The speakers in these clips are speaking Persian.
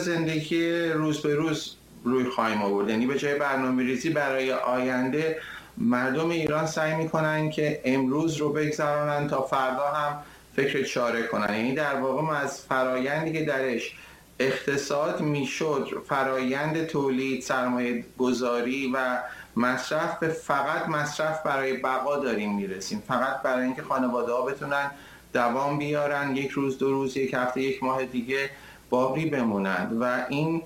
زندگی روز به روز روی خواهیم آورد. یعنی به جای برنامه‌ریزی برای آینده، مردم ایران سعی میکنن که امروز رو بگذرانن تا فردا هم فکر چاره کنن. یعنی در واقع ما از فرایندی که درش اقتصاد میشد، فرایند تولید، سرمایه گذاری و مصرف، به فقط مصرف برای بقا داریم میرسیم، فقط برای اینکه خانواده ها بتونن دوام بیارن، یک روز، دو روز، یک هفته، یک ماه دیگه باقی بمونند. و این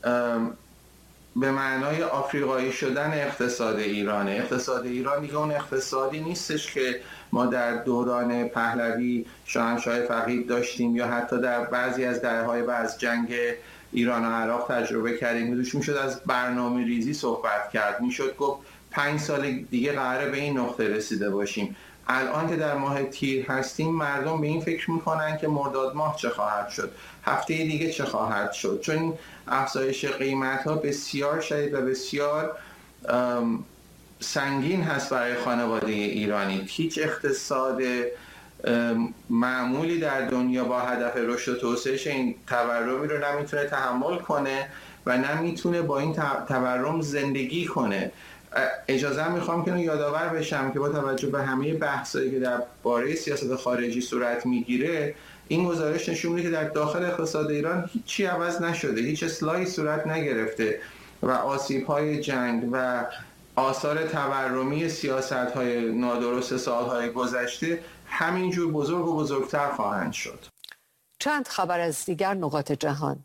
به معنای آفریقایی شدن اقتصاد ایرانه. اقتصاد ایران دیگه اون اقتصادی نیستش که ما در دوران پهلوی، شاهنشاه فقید داشتیم یا حتی در بعضی از دهه‌های بعد از جنگ ایران و عراق تجربه کردیم. میشد از برنامه ریزی صحبت کرد، میشد گفت 5 سال دیگه قراره به این نقطه رسیده باشیم. الان که در ماه تیر هستیم، مردم به این فکر میکنن که مرداد ماه چه خواهد شد، هفته دیگه چه خواهد شد، چون افزایش قیمت ها بسیار شدید و بسیار سنگین هست برای خانواده ایرانی. هیچ اقتصاد معمولی در دنیا با هدف رشد و توسعه‌اش این تورمی رو نمیتونه تحمل کنه و نمیتونه با این تورم زندگی کنه. اجازه میخوام که یادآور بشم که با توجه به همه بحثایی که در باره سیاست خارجی صورت میگیره، این گزارش نشون میده که در داخل اقتصاد ایران هیچی عوض نشده، هیچ اصلاحی صورت نگرفته و آسیب‌های جنگ و آثار تورمی سیاست‌های نادرست سال‌های گذشته همینجور بزرگ و بزرگتر خواهند شد. چند خبر از دیگر نقاط جهان.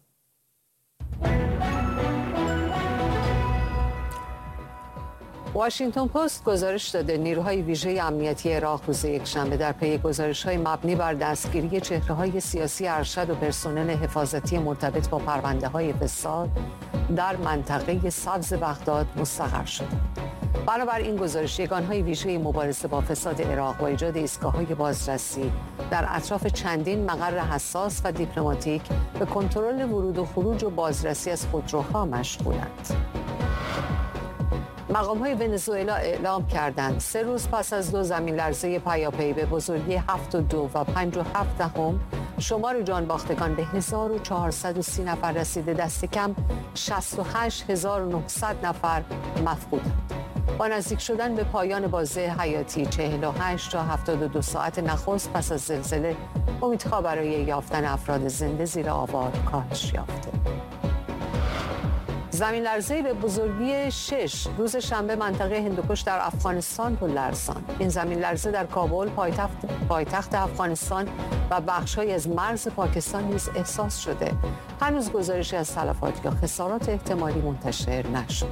واشنگتن پست گزارش داده نیروهای ویژه امنیتی عراق روز یکشنبه در پی گزارش‌های مبنی بر دستگیری چهره‌های سیاسی ارشد و پرسنل حفاظتی مرتبط با پرونده‌های فساد در منطقه سبز بغداد مستقر شد. بنابراین گزارش یگان‌های ویژه مبارزه با فساد عراق و ایجاد ایستگاه‌های بازرسی در اطراف چندین مقر حساس و دیپلماتیک به کنترل ورود و خروج و بازرسی از خودروها مشغولند. مقام‌های ونزوئلا اعلام کردند 3 روز پس از 2 زمین‌لرزه پیاپی به بزرگی 7.2 و 5.7 شمار جانباختگان به 1430 نفر رسیده، دست کم 68900 نفر مفقودند. با نزدیک شدن به پایان بازه حیاتی 48 تا 72 ساعت نخست پس از زلزله، امیدها برای یافتن افراد زنده زیر آوار کاهش یافته. زمین لرزه‌ای به بزرگی 6 روز شنبه منطقه هندوکش در افغانستان رو لرزاند. این زمین لرزه در کابل، پایتخت افغانستان و بخش‌هایی از مرز پاکستان نیز احساس شده. هنوز گزارشی از تلفات یا خسارات احتمالی منتشر نشد.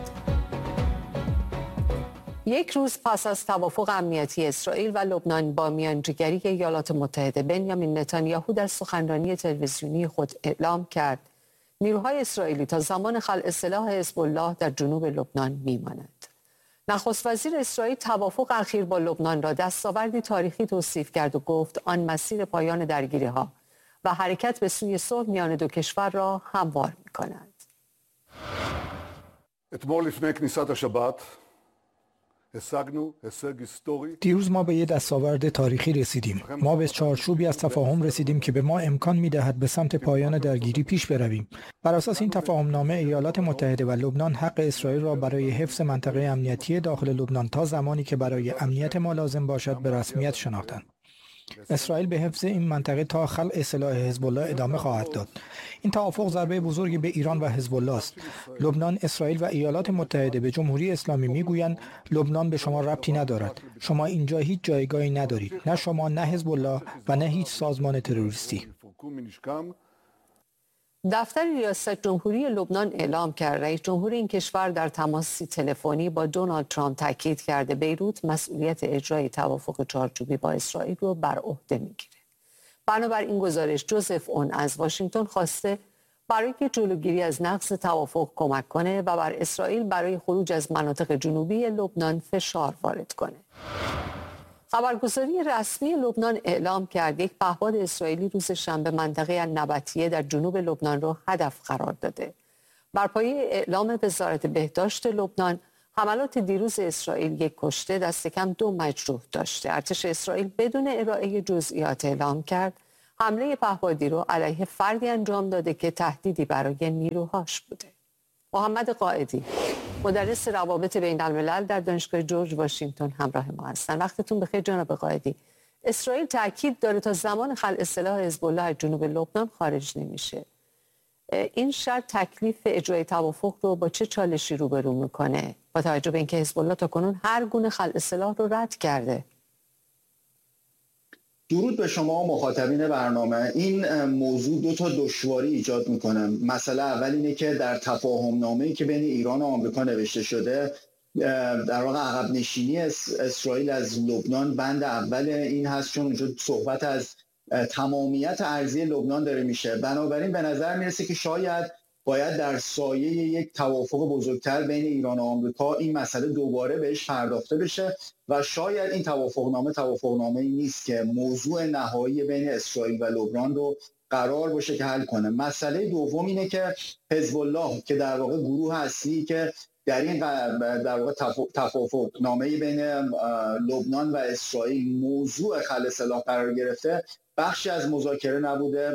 1 روز پس از توافق امنیتی اسرائیل و لبنان با میانجیگری ایالات متحده، بنیامین نتانیاهو در سخنرانی تلویزیونی خود اعلام کرد نیروهای اسرائیلی تا زمان خلع سلاح حزب الله در جنوب لبنان میمانند. نخست وزیر اسرائیل توافق اخیر با لبنان را دستاوردی تاریخی توصیف کرد و گفت آن مسیر پایان درگیری‌ها و حرکت به سوی صلح میان دو کشور را هموار می‌کند. אתמול לפני כניסת השבת دیروز ما به یک دستاورد تاریخی رسیدیم. ما به چارچوبی از تفاهم رسیدیم که به ما امکان می‌دهد به سمت پایان درگیری پیش برویم. بر اساس این تفاهم نامه، ایالات متحده و لبنان حق اسرائیل را برای حفظ منطقه امنیتی داخل لبنان تا زمانی که برای امنیت ما لازم باشد به رسمیت شناختند. اسرائیل به حفظ این منطقه تا خلع سلاح حزب الله ادامه خواهد داد. این توافق ضربه بزرگی به ایران و حزب الله است. لبنان، اسرائیل و ایالات متحده به جمهوری اسلامی میگویند لبنان به شما ربطی ندارد. شما اینجا هیچ جایگاهی ندارید. نه شما، نه حزب الله و نه هیچ سازمان تروریستی. دفتر ریاست جمهوری لبنان اعلام کرد رئیس جمهور این کشور در تماسی تلفنی با دونالد ترامپ تاکید کرده بیروت مسئولیت اجرای توافق چارچوبی با اسرائیل رو بر عهده میگیره. بنابراین گزارش جوزف اون از واشنگتن خواسته برای جلوگیری از نقض توافق کمک کنه و بر اسرائیل برای خروج از مناطق جنوبی لبنان فشار وارد کنه. خبرگزاری رسمی لبنان اعلام کرد یک پهپاد اسرائیلی روز شنبه منطقه النبطیه در جنوب لبنان را هدف قرار داده. بر پایه اعلام وزارت بهداشت لبنان، حملات دیروز اسرائیل 1 کشته، دست کم 2 مجروح داشته. ارتش اسرائیل بدون ارائه جزئیات اعلام کرد حمله پهپادی رو علیه فردی انجام داده که تهدیدی برای نیروهاش بوده. محمد قائدی، مدرس روابط بین الملل در دانشگاه جورج واشنگتن همراه ما هستن. وقتتون بخیر جناب قائدی. اسرائیل تاکید داره تا زمان خلع سلاح حزب الله از جنوب لبنان خارج نمیشه. این شرط تکلیف اجرای توافق رو با چه چالشی روبرو میکنه با توجه به اینکه حزب الله تاکنون هر گونه خلع سلاح رو رد کرده؟ درود به شما مخاطبین برنامه. این موضوع دو تا دشواری ایجاد میکنه. مسئله اول اینه که در تفاهم نامه‌ای که بین ایران و آمریکا نوشته شده، در واقع عقب نشینی اسرائیل از لبنان بند اول این هست، چون اونجا صحبت از تمامیت ارضی لبنان داره میشه. بنابراین به نظر میرسه که شاید باید در سایه یک توافق بزرگتر بین ایران و آمریکا این مسئله دوباره بهش پرداخته بشه و شاید این توافقنامه نیست که موضوع نهایی بین اسرائیل و لبنان رو قرار باشه که حل کنه. مسئله دوم اینه که حزب الله که در واقع گروه اصلی که در این در واقع توافقنامه بین لبنان و اسرائیل موضوع خلع سلاح قرار گرفته، بخشی از مذاکره نبوده.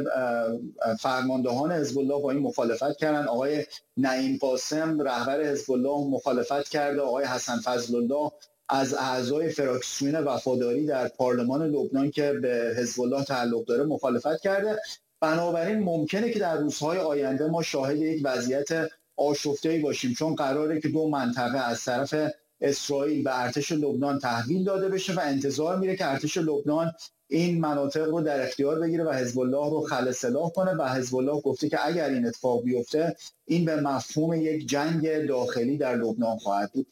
فرماندهان حزب الله با این مخالفت کردن. آقای نعیم قاسم رهبر حزب الله مخالفت کرده. آقای حسن فضل الله از اعضای فراکسیون وفاداری در پارلمان لبنان که به حزب الله تعلق داره مخالفت کرده. بنابراین ممکنه که در روزهای آینده ما شاهد یک وضعیت آشفته‌ای باشیم، چون قراره که دو منطقه از طرف اسرائیل به ارتش لبنان تحویل داده بشه و انتظار میره که ارتش لبنان این مناطق رو در اختیار بگیره و حزب الله رو خلع سلاح کنه. و حزب الله گفته که اگر این اتفاق بیفته این به مفهوم یک جنگ داخلی در لبنان خواهد بود.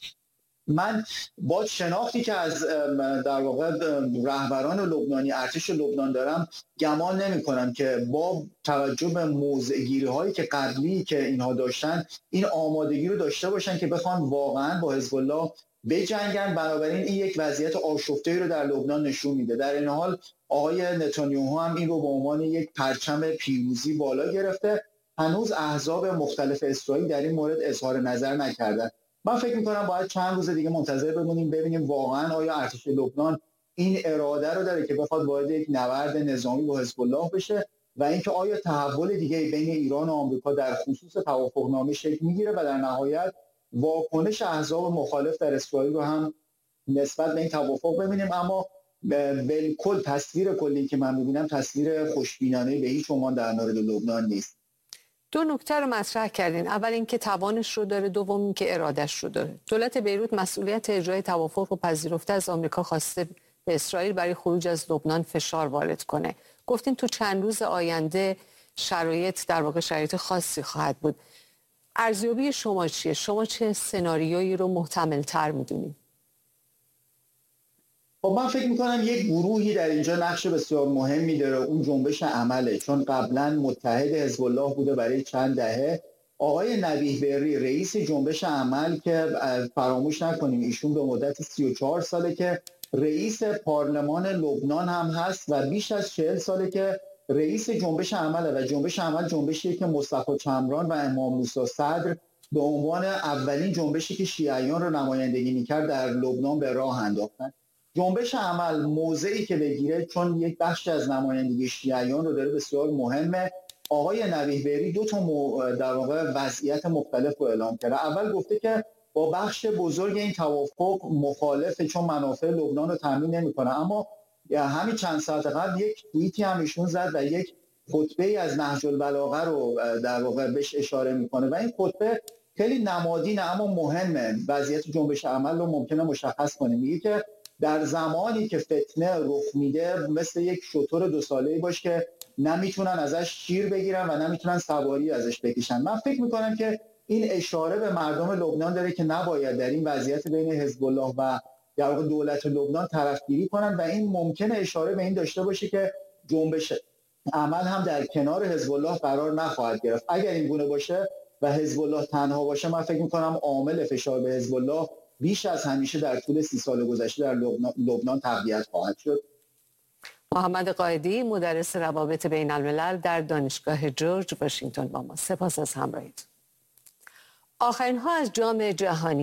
من با شناختی که از در واقع رهبران لبنانی ارتش لبنان دارم، گمان نمی کنم که با توجه به موضع‌گیری هایی که قبلی که اینها داشتن این آمادگی رو داشته باشن که بخوان واقعا با حزب الله بجنگن. بنابراین این یک وضعیت آشفته‌ای رو در لبنان نشون میده. در این حال آقای نتانیاهو هم این رو به عنوان یک پرچم پیروزی بالا گرفته. هنوز احزاب مختلف اسرائیل در این مورد اظهار نظر نکردن. من فکر می‌کنم باید چند روز دیگه منتظر بمونیم ببینیم واقعا آیا ارتش لبنان این اراده رو داره که بخواد وارد یک نبرد نظامی با حزب الله بشه و اینکه آیا تحول دیگه بین ایران و آمریکا در خصوص توافقنامه شکل میگیره و در نهایت واکنش احزاب مخالف در اسرائیل رو هم نسبت به این توافق ببینیم. اما بالکل تصویر کلی که من می‌بینم تصویر خوشبینانه به هیچ عنوان در مورد لبنان نیست. دو نکته رو مطرح کردین. اول اینکه توانش رو داره، دوم اینکه ارادش رو داره. دولت بیروت مسئولیت اجرای توافق رو پذیرفته، از آمریکا خواسته به اسرائیل برای خروج از لبنان فشار وارد کنه. گفتین تو چند روز آینده شرایط در واقع شرایط خاصی خواهد بود. ارزیابی شما چیه؟ شما چه سناریویی رو محتمل تر میدونید؟ خب من فکر میکنم یک گروهی در اینجا نقش بسیار مهمی داره، اون جنبش عمله، چون قبلا متحد حزب الله بوده برای چند دهه. آقای نبیه بری رئیس جنبش عمل که فراموش نکنیم ایشون به مدت 34 ساله که رئیس پارلمان لبنان هم هست و بیش از 40 ساله که رئیس جنبش عمله و جنبش عمل جنبشیه که مصطفی چمران و امام موسی صدر به عنوان اولین جنبشی که شیعیان رو نمایندگی میکرد در لبنان به راه انداختن. جنبش عمل موضعی که بگیره، چون یک بخش از نمایندگی شیعیان رو داره بسیار مهمه. آقای نبیه بری دو تا در واقع وضعیت مختلف رو اعلام کرده. اول گفته که با بخش بزرگ این توافق مخالفه چون منافع لبنان رو تامین نمی‌کنه، اما همین چند ساعت قبل یک توییتی هم ایشون زد و یک خطبه از نهج البلاغه رو در واقع بهش اشاره میکنه و این خطبه خیلی نمادینه اما مهمه. وضعیت جنبش عمل رو ممکنه مشخص کنه. میگه که در زمانی که فتنه رخ میده مثل یک شتر 2 ساله‌ای باش که نمیتونن ازش شیر بگیرن و نمیتونن سواری ازش بکشن. من فکر میکنم که این اشاره به مردم لبنان داره که نباید در این وضعیت بین حزب الله و در واقع دولت لبنان طرفگیری کنن و این ممکنه اشاره به این داشته باشه که جنبش عمل هم در کنار حزب الله قرار نخواهد گرفت. اگر این گونه باشه و حزب الله تنها باشه، من فکر میکنم عامل فشار به حزب الله بیش از همیشه در طول 30 سال گذشته در لبنان تقویت خواهد شد. محمد قائدی، مدرس روابط بین الملل در دانشگاه جورج واشنگتن با ما. سپاس از همراهیتون. آخرین ها از جام جهانی